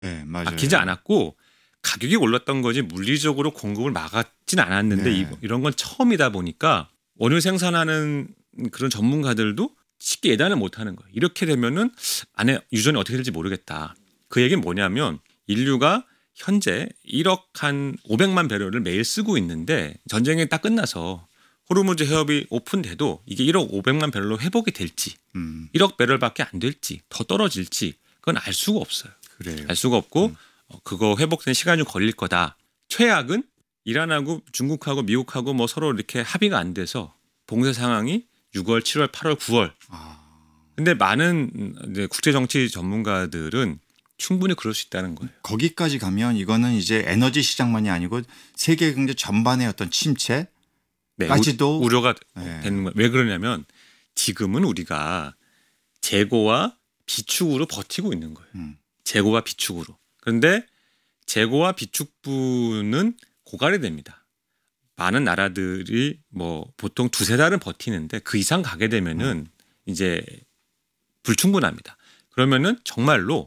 네, 맞아요. 막히지 않았고 가격이 올랐던 거지 물리적으로 공급을 막았진 않았는데 네. 이런 건 처음이다 보니까 원유 생산하는 그런 전문가들도 쉽게 예단을 못하는 거예요. 이렇게 되면은 안에 유전이 어떻게 될지 모르겠다. 그 얘기는 뭐냐면 인류가 현재 1억 한 500만 배럴을 매일 쓰고 있는데 전쟁이 딱 끝나서 호르무즈 해협이 오픈돼도 이게 1억 500만 배럴로 회복이 될지 1억 배럴밖에 안 될지 더 떨어질지 그건 알 수가 없어요. 그래요. 알 수가 없고 그거 회복되는 시간이 좀 걸릴 거다. 최악은 이란하고 중국하고 미국하고 뭐 서로 이렇게 합의가 안 돼서 봉쇄 상황이 6월, 7월, 8월, 9월. 근데 많은 이제 국제 정치 전문가들은 충분히 그럴 수 있다는 거예요. 거기까지 가면 이거는 이제 에너지 시장만이 아니고 세계 경제 전반의 어떤 침체 네, 까지도 우려가 네. 되는 거예요. 왜 그러냐면 지금은 우리가 재고와 비축으로 버티고 있는 거예요. 재고와 비축으로. 그런데 재고와 비축분은 고갈이 됩니다. 많은 나라들이 뭐 보통 두세 달은 버티는데 그 이상 가게 되면은 이제 불충분합니다. 그러면은 정말로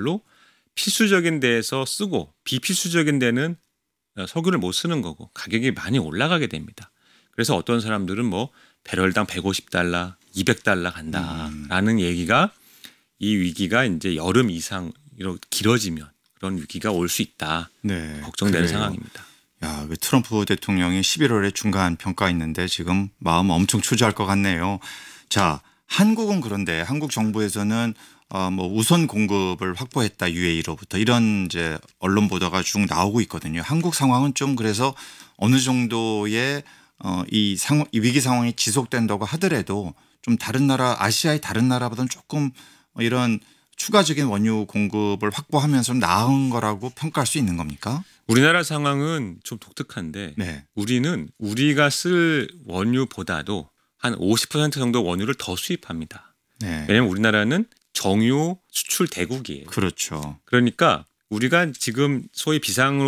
필수적인 데에서 쓰고 비필수적인 데는 석유를 못 쓰는 거고 가격이 많이 올라가게 됩니다. 그래서 어떤 사람들은 뭐 배럴당 150달러, 200달러 간다라는 얘기가 이 위기가 이제 여름 이상 이렇게 길어지면 그런 위기가 올 수 있다. 네, 걱정되는 그래요. 상황입니다. 야, 그 트럼프 대통령이 11월에 중간 평가 있는데 지금 마음 엄청 초조할 것 같네요. 자, 한국은 그런데 한국 정부에서는 뭐 우선 공급을 확보했다 UAE로부터 이런 이제 언론 보도가 쭉 나오고 있거든요. 한국 상황은 좀 그래서 어느 정도의 이 위기 상황이 지속된다고 하더라도 좀 다른 나라 아시아의 다른 나라보다는 조금 이런 추가적인 원유 공급을 확보하면서 나은 거라고 평가할 수 있는 겁니까? 우리나라 상황은 좀 독특한데 네. 우리는 우리가 쓸 원유보다도 한 50% 정도 원유를 더 수입합니다. 네. 왜냐하면 우리나라는 정유 수출 대국이에요. 그렇죠. 그러니까 우리가 지금 소위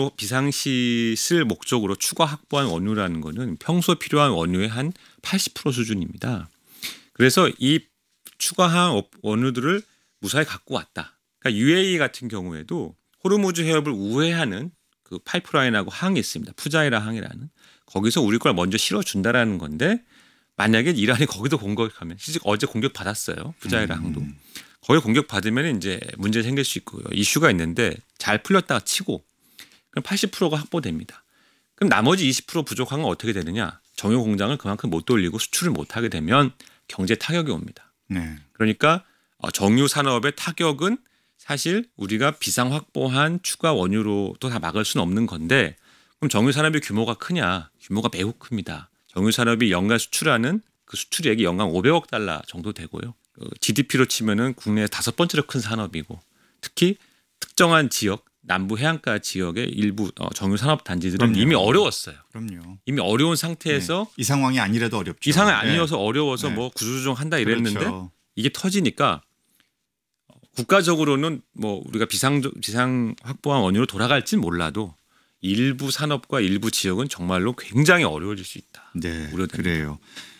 비상시 쓸 목적으로 추가 확보한 원유라는 거는 평소 필요한 원유의 한 80% 수준입니다. 그래서 이 추가한 원유들을 무사히 갖고 왔다. 그러니까 UAE 같은 경우에도 호르무즈 해협을 우회하는 그 파이프라인하고 항이 있습니다. 푸자이라 항이라는 거기서 우리 걸 먼저 실어준다라는 건데 만약에 이란이 거기도 공격하면 실제 어제 공격 받았어요. 푸자이라 항도 거기 공격 받으면 이제 문제 생길 수 있고요. 이슈가 있는데 잘 풀렸다가 치고 그럼 80%가 확보됩니다. 그럼 나머지 20% 부족한 건 어떻게 되느냐? 정유 공장을 그만큼 못 돌리고 수출을 못 하게 되면 경제 타격이 옵니다. 네. 그러니까 정유 산업의 타격은 사실 우리가 비상 확보한 추가 원유로도 다 막을 수는 없는 건데 그럼 정유 산업의 규모가 크냐? 규모가 매우 큽니다. 정유 산업이 연간 수출하는 그 수출액이 연간 500억 달러 정도 되고요. GDP로 치면은 국내 5번째로 큰 산업이고 특히 특정한 지역 남부 해안가 지역의 일부 정유 산업 단지들은 그럼요. 이미 어려웠어요. 그럼요. 이미 어려운 상태에서 이 상황이 아니라도 어렵죠. 이 상황이 아니어서 어려워서 네. 뭐 구조조정한다 이랬는데 그렇죠. 이게 터지니까 국가적으로는 뭐 우리가 비상 확보한 원유로 돌아갈진 몰라도 일부 산업과 일부 지역은 정말로 굉장히 어려워질 수 있다. 네, 우려됩니다. 그래요.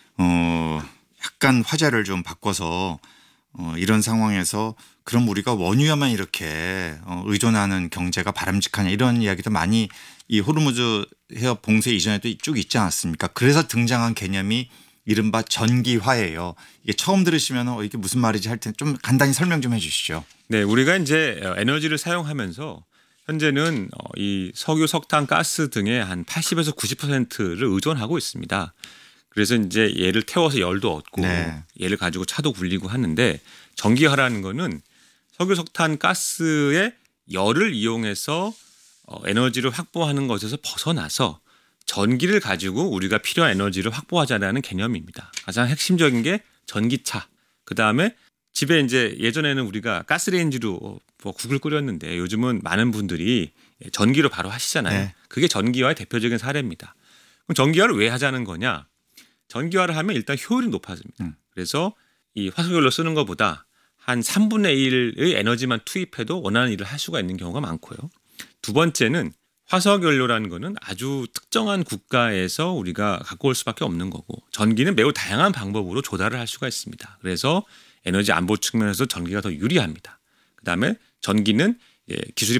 약간 화제를 좀 바꿔서 이런 상황에서 그럼 우리가 원유에만 이렇게 의존하는 경제가 바람직하냐 이런 이야기도 많이 이 호르무즈 해협 봉쇄 이전에도 쭉 있지 않았습니까? 그래서 등장한 개념이 이른바 전기화예요. 이게 처음 들으시면 이게 무슨 말이지 할 때 좀 간단히 설명 좀 해주시죠. 네, 우리가 이제 에너지를 사용하면서 현재는 이 석유, 석탄, 가스 등의 한 80에서 90%를 의존하고 있습니다. 그래서 이제 얘를 태워서 열도 얻고 네. 얘를 가지고 차도 굴리고 하는데 전기화라는 거는 석유, 석탄, 가스의 열을 이용해서 에너지를 확보하는 것에서 벗어나서 전기를 가지고 우리가 필요한 에너지를 확보하자라는 개념입니다. 가장 핵심적인 게 전기차. 그다음에 집에 이제 예전에는 우리가 가스레인지로 뭐 국을 끓였는데 요즘은 많은 분들이 전기로 바로 하시잖아요. 네. 그게 전기화의 대표적인 사례입니다. 그럼 전기화를 왜 하자는 거냐? 전기화를 하면 일단 효율이 높아집니다. 그래서 이 화석연료 쓰는 것보다 한 3분의 1의 에너지만 투입해도 원하는 일을 할 수가 있는 경우가 많고요. 두 번째는 화석연료라는 거는 아주 특정한 국가에서 우리가 갖고 올 수밖에 없는 거고 전기는 매우 다양한 방법으로 조달을 할 수가 있습니다. 그래서 에너지 안보 측면에서 전기가 더 유리합니다. 그다음에 전기는 기술이